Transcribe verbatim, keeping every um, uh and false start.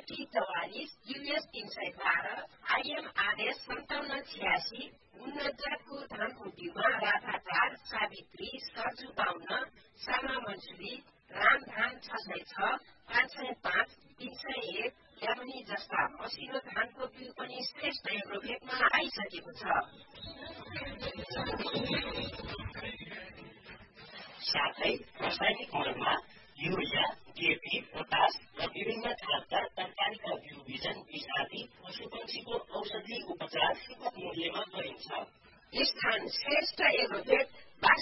T चौवालिस US तीन सय बाह्र आइएमआरएस सन्ताउन्न छ्यासी उन्नत जातको धानको बिउमा राधा चार सावित्री सर्जु बाहुन सामा मन्सुरी राम धान छ सय छ पाँच सय पाँच तीन सय एक यामनी जस्ता मसिनो धानको बिउ पनि श्रेष्ठ एग्रोभेटमा आइसकेको छ। साथै रासायनिक मलमा युरिया डिएपी पोटास र विभिन्न खालका तरकारीका बिउ बिजन बीज आदि पशुपक्षीको औषधि उपचार सुपथ मूल्यमा गरिन्छ। स्थान श्रेष्ठ एग्रोभेट